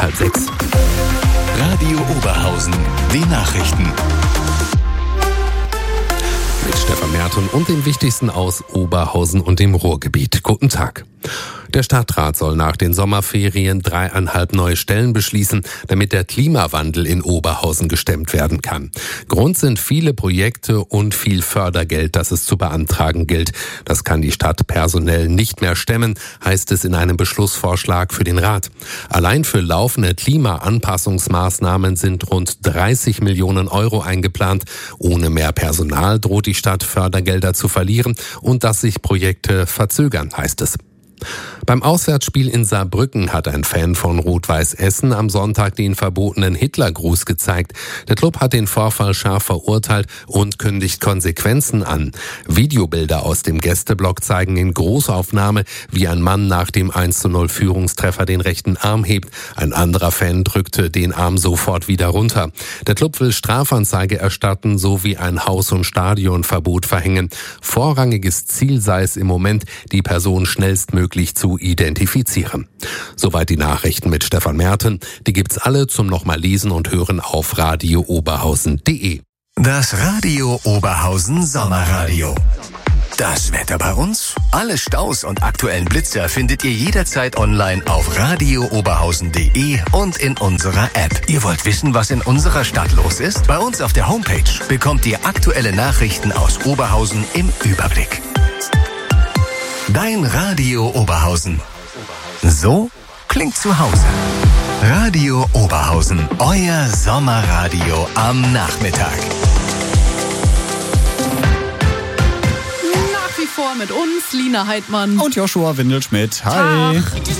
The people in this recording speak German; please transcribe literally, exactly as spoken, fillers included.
halb sechs. Radio Oberhausen, die Nachrichten. Mit Stefan Merten und den wichtigsten aus Oberhausen und dem Ruhrgebiet. Guten Tag. Der Stadtrat soll nach den Sommerferien dreieinhalb neue Stellen beschließen, damit der Klimawandel in Oberhausen gestemmt werden kann. Grund sind viele Projekte und viel Fördergeld, das es zu beantragen gilt. Das kann die Stadt personell nicht mehr stemmen, heißt es in einem Beschlussvorschlag für den Rat. Allein für laufende Klimaanpassungsmaßnahmen sind rund dreißig Millionen Euro eingeplant. Ohne mehr Personal droht die Stadt Fördergelder zu verlieren und dass sich Projekte verzögern, heißt es. Beim Auswärtsspiel in Saarbrücken hat ein Fan von Rot-Weiß Essen am Sonntag den verbotenen Hitlergruß gezeigt. Der Club hat den Vorfall scharf verurteilt und kündigt Konsequenzen an. Videobilder aus dem Gästeblock zeigen in Großaufnahme, wie ein Mann nach dem eins zu null Führungstreffer den rechten Arm hebt. Ein anderer Fan drückte den Arm sofort wieder runter. Der Club will Strafanzeige erstatten sowie ein Haus- und Stadionverbot verhängen. Vorrangiges Ziel sei es im Moment, die Person schnellstmöglich zu identifizieren. Soweit die Nachrichten mit Stefan Merten. Die gibt's alle zum nochmal lesen und hören auf radio oberhausen punkt de. Das Radio Oberhausen Sommerradio. Das Wetter bei uns? Alle Staus und aktuellen Blitzer findet ihr jederzeit online auf radio oberhausen punkt de und in unserer App. Ihr wollt wissen, was in unserer Stadt los ist? Bei uns auf der Homepage bekommt ihr aktuelle Nachrichten aus Oberhausen im Überblick. Dein Radio Oberhausen. So klingt zu Hause. Radio Oberhausen, euer Sommerradio am Nachmittag. Nach wie vor mit uns, Lina Heidmann und Joshua Windelschmidt. Hi. Tag.